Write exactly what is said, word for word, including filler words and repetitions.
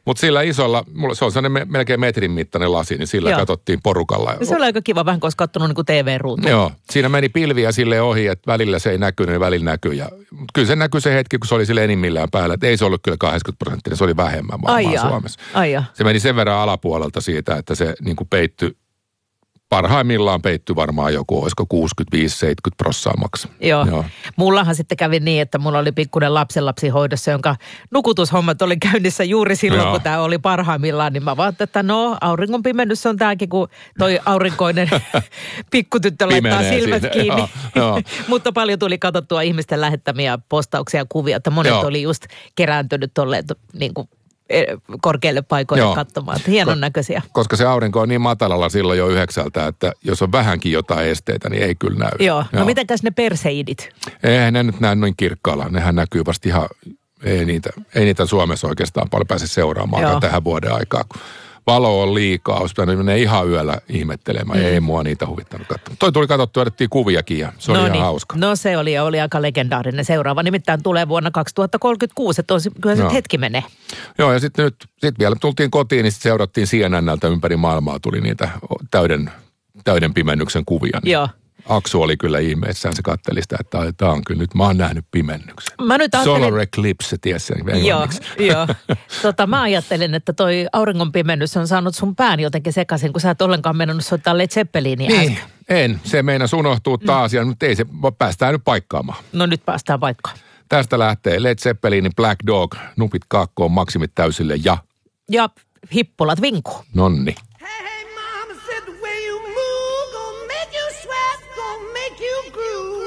Mutta sillä isolla, mulla, se on sellainen melkein metrin mittainen lasi, niin sillä Joo. katsottiin porukalla. Se oli aika kiva, vähän kun olisi katsonut niin kuin T V-ruutuun. Joo, siinä meni pilviä sille ohi, että välillä se ei näkynyt ja välillä näkyy. Ja, kyllä se näkyi se hetki, kun se oli sille enimmillään päällä, että ei se ollut kyllä kahdeksankymmentä prosenttia, se oli vähemmän varmaan Suomessa. Aija. Se meni sen verran alapuolelta siitä, että se niin kuin peittyi. Parhaimmillaan peitty varmaan joku, olisiko kuusikymmentäviisi seitsemänkymmentä prossaa maksaa. Joo. Joo. Mullahan sitten kävi niin, että mulla oli pikkuinen lapsenlapsi hoidossa, jonka nukutushommat oli käynnissä juuri silloin, Joo. kun tämä oli parhaimmillaan. Niin mä vaan, että no, auringon pimennys on tämäkin, kun toi aurinkoinen pikkutyttö laittaa silmät sinne. Kiinni. Joo, jo. Mutta paljon tuli katsottua ihmisten lähettämiä postauksia ja kuvia, että monet Joo. oli just kerääntynyt tolleen niin kuin korkeille paikoille Joo. katsomaan. Hienon Ko- näköisiä. Koska se aurinko on niin matalalla silloin jo yhdeksältä, että jos on vähänkin jotain esteitä, niin ei kyllä näy. Joo. No Joo. mitenkäs ne perseidit? Eihän ne nyt näy noin kirkkaalla. Nehän näkyy vasta ihan, ei niitä, ei niitä Suomessa oikeastaan paljon pääse seuraamaan tähän vuoden aikaa. Valo on liikaa, olisi pitänyt mennä ihan yöllä ihmettelemään. Mm. Ei mua niitä huvittanut katsoa. Toi tuli katsottua, edettiin kuviakin ja se oli no ihan niin. hauska. No se oli ja oli aika legendaarinen. Seuraava nimittäin tulee vuonna kaksituhattakolmekymmentäkuusi, että kyllä se hetki menee. Joo ja sitten nyt sit vielä tultiin kotiin, niin sitten seurattiin C N N:ltä ympäri maailmaa tuli niitä täyden, täyden pimennyksen kuvia. Niin. Joo. Aksu oli kyllä ihmeessään, se katteli sitä, että tämä on kyllä nyt, mä oon nähnyt pimennyksen. Mä nyt ajattelin... Solar eclipse, tiesi sen englanniksi. Joo, joo. Tota, mä ajattelen, että toi auringon pimennys on saanut sun pään jotenkin sekaisin, kun sä et ollenkaan mennyt soittaa Led Zeppelinia niin, äsken. En. Se meinas unohtuu taas, mm. ja nyt ei se, päästään nyt paikkaamaan. No nyt päästään paikkaan. Tästä lähtee Led Zeppelinin Black Dog, nupit kaakkoon, maksimit täysille ja... Ja hippulat vinkuu. Nonni. Hei, hei!